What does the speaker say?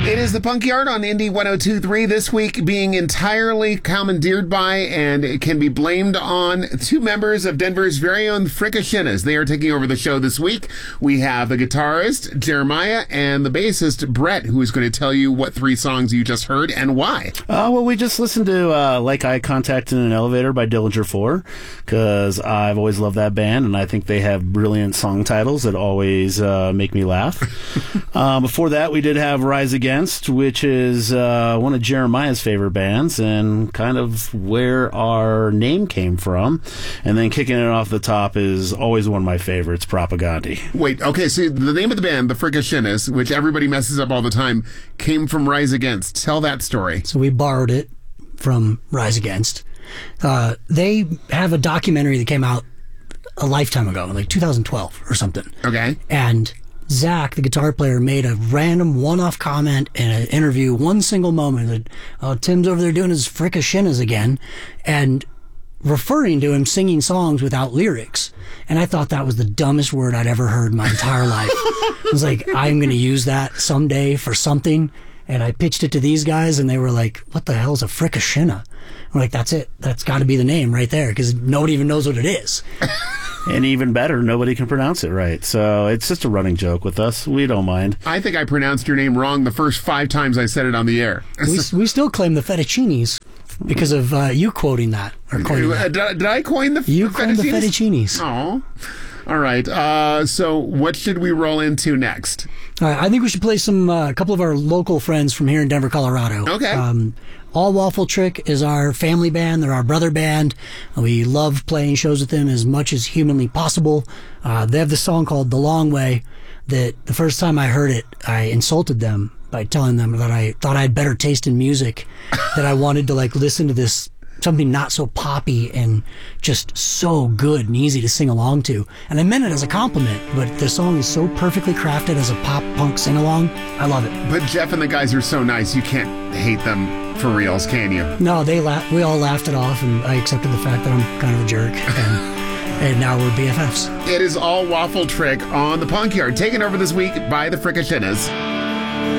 It is the Punk Yard on Indie 102.3 this week, being entirely commandeered by and it can be blamed on two members of Denver's very own Fricashinas. They are taking over the show this week. We have the guitarist, Jeremiah, and the bassist, Brett, who is going to tell you what three songs you just heard and why. Well, we just listened to Like Eye Contact in an Elevator by Dillinger 4, because I've always loved that band, and I think they have brilliant song titles that always make me laugh. Before that, we did have Rise Against, which is one of Jeremiah's favorite bands and kind of where our name came from. And then kicking it off the top is always one of my favorites, Propagandhi. Wait, okay, so the name of the band, the Fricashinas, which everybody messes up all the time, came from Rise Against. Tell that story. So we borrowed it from Rise Against. They have a documentary that came out a lifetime ago, like 2012 or something. Okay. And Zach, the guitar player, made a random one-off comment in an interview, one single moment that Tim's over there doing his Fricashinas again, and referring to him singing songs without lyrics. And I thought that was the dumbest word I'd ever heard in my entire life. I was like, I'm going to use that someday for something. And I pitched it to these guys, and they were like, what the hell is a Fricashina? We're like, that's it. That's got to be the name right there, because nobody even knows what it is. And even better, nobody can pronounce it right. So it's just a running joke with us. We don't mind. I think I pronounced your name wrong the first 5 times I said it on the air. We still claim the fettuccinis because of you quoting that. Or coining that. Did I coin the You coined the fettuccinis. Oh. All right. So what should we roll into next? All right, I think we should play a couple of our local friends from here in Denver, Colorado. Okay. All Waffle Trick is our family band. They're our brother band. We love playing shows with them as much as humanly possible. They have this song called The Long Way that the first time I heard it, I insulted them by telling them that I thought I had better taste in music, that I wanted to listen to this something not so poppy and just so good and easy to sing along to. And I meant it as a compliment, but the song is so perfectly crafted as a pop punk sing-along. I love it. But Jeff and the guys are so nice, you can't hate them for reals, can you? No, we all laughed it off, and I accepted the fact that I'm kind of a jerk, and now we're BFFs. It is All Waffle Trick on the Punk Yard, taken over this week by the Fricashinas.